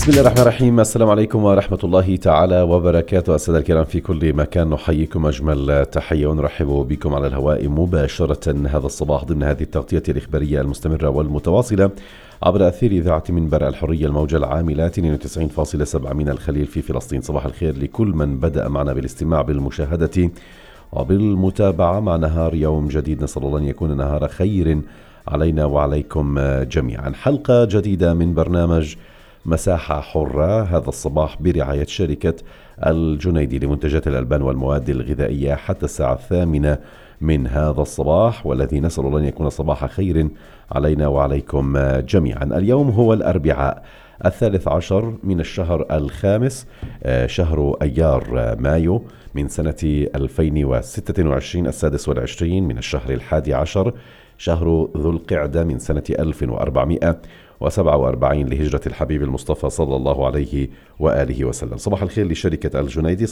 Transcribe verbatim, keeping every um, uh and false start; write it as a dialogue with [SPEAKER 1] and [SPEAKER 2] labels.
[SPEAKER 1] بسم الله الرحمن الرحيم. السلام عليكم ورحمة الله تعالى وبركاته. السادة الكرام في كل مكان، نحييكم أجمل تحية ونرحب بكم على الهواء مباشرة هذا الصباح ضمن هذه التغطية الإخبارية المستمرة والمتواصلة عبر أثير إذاعة منبر الحرية الموجة العاملة اثنين وتسعين فاصلة سبعة من الخليل في فلسطين. صباح الخير لكل من بدأ معنا بالاستماع بالمشاهدة وبالمتابعة مع نهار يوم جديد. نسأل الله أن يكون نهار خير علينا وعليكم جميعا. حلقة جديدة من برنامج مساحة حرة هذا الصباح برعاية شركة الجنيدي لمنتجات الألبان والمواد الغذائية حتى الساعة الثامنة من هذا الصباح، والذي نسأل الله أن يكون صباح خير علينا وعليكم جميعا. اليوم هو الأربعاء الثالث عشر من الشهر الخامس، شهر أيار مايو من سنة ألفين وستة وعشرين، السادس والعشرين من الشهر الحادي عشر شهر ذو القعدة من سنة ألف وأربعمائة وسبعة وأربعين لهجرة الحبيب المصطفى صلى الله عليه وآله وسلم. صباح الخير لشركة الجنيدي،